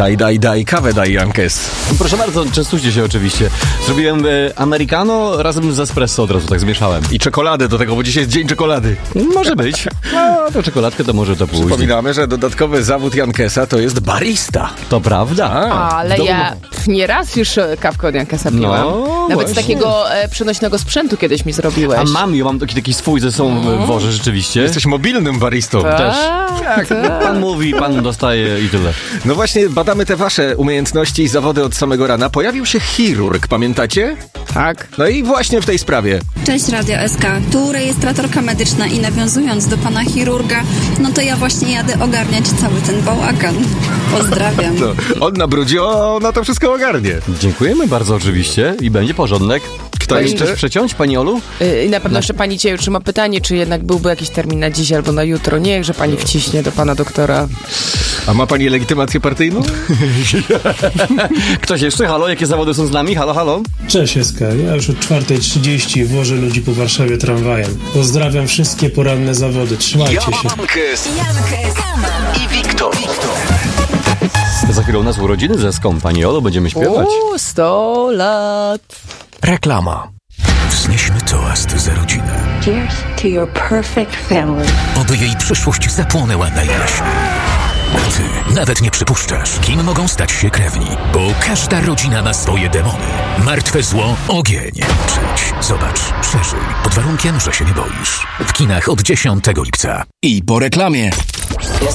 Daj, kawę daj, Jankes. Proszę bardzo, częstujcie się oczywiście. Zrobiłem americano razem z espresso od razu, tak zmieszałem. I czekoladę do tego, bo dzisiaj jest dzień czekolady. Może być. No, to czekoladkę to może to pójść. Przypominamy, że dodatkowy zawód Jankesa to jest barista. To prawda. Ale ja nieraz już kawkę od Jankesa piłam. No, Nawet z właśnie. takiego przenośnego sprzętu kiedyś mi zrobiłeś. A mam taki swój ze sobą wożę rzeczywiście. Jesteś mobilnym baristą. Też. Tak. Pan mówi, pan dostaje i tyle. No właśnie, badamy te wasze umiejętności i zawody od samego rana. Pojawił się chirurg, pamiętacie? Tak. No i właśnie w tej sprawie. Cześć Radio SK, tu rejestratorka medyczna i nawiązując do pana chirurga, no to ja właśnie jadę ogarniać cały ten bałagan. Pozdrawiam. No, on nabrudził, na to wszystko ogarnie. Dziękujemy bardzo oczywiście i będzie porządek. Kto Chcesz jeszcze? coś przeciąć, pani Olu? I na pewno jeszcze pani dzisiaj otrzyma pytanie, czy jednak byłby jakiś termin na dziś albo na jutro. Niech, że pani wciśnie do pana doktora. A ma pani legitymację partyjną? Ktoś jeszcze? Halo, jakie zawody są z nami? Halo, halo? Cześć SK, ja już od 4:30 wożę ludzi po Warszawie tramwajem. Pozdrawiam wszystkie poranne zawody, trzymajcie się. Jankes i Wiktor. Za chwilę u nas urodziny ze Eską, pani Olu, będziemy śpiewać. 100 lat. Reklama. Wznieśmy toast za rodzinę. Cheers to your perfect family. Oby jej przyszłość zapłonęła najjaśniej. A ty nawet nie przypuszczasz, kim mogą stać się krewni, bo każda rodzina ma swoje demony. Martwe zło, ogień. Przyjdź, zobacz, przeżyj. Pod warunkiem, że się nie boisz. W kinach od 10 lipca. I po reklamie.